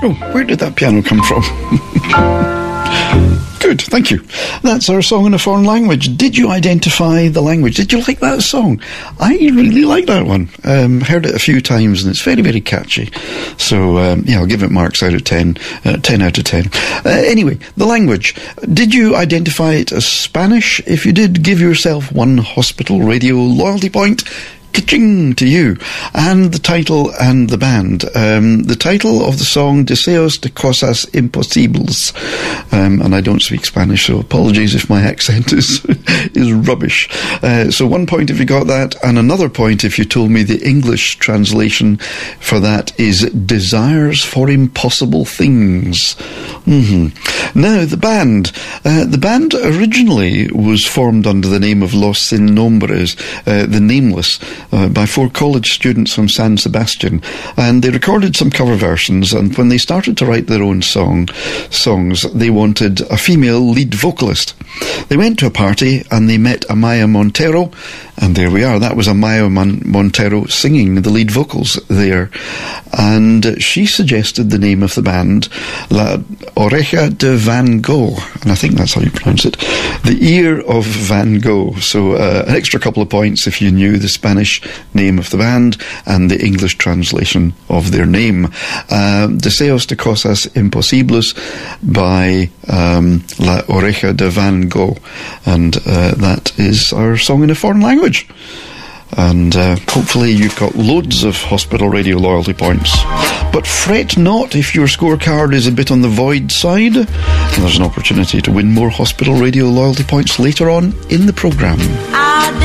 Oh, where did that piano come from? Good, thank you. That's our song in a foreign language. Did you identify the language? Did you like that song? I really like that one. Heard it a few times and it's very, very catchy. So, I'll give it marks out of 10. 10 out of 10. Anyway, the language. Did you identify it as Spanish? If you did, give yourself 1 Hospital Radio loyalty point. Ka-ching to you. And the title and the band. The title of the song, Deseos de Cosas Imposibles. And I don't speak Spanish, so apologies if my accent is rubbish. So 1 point if you got that, and another point if you told me the English translation for that is Desires for Impossible Things. Now, the band. The band originally was formed under the name of Los Sin Nombres, the Nameless, by 4 college students from San Sebastian, and they recorded some cover versions, and when they started to write their own songs, they wanted a female lead vocalist. They went to a party and they met Amaya Montero, and there we are. That was Amaya Montero singing the lead vocals there, and she suggested the name of the band, La Oreja de Van Gogh, and I think that's how you pronounce it, the ear of Van Gogh. So an extra couple of points if you knew the Spanish name of the band and the English translation of their name. Deseos de Cosas Imposibles by La Oreja de Van Gogh, and that is our song in a foreign language. And hopefully you've got loads of Hospital Radio loyalty points. But fret not if your scorecard is a bit on the void side. There's an opportunity to win more Hospital Radio loyalty points later on in the programme.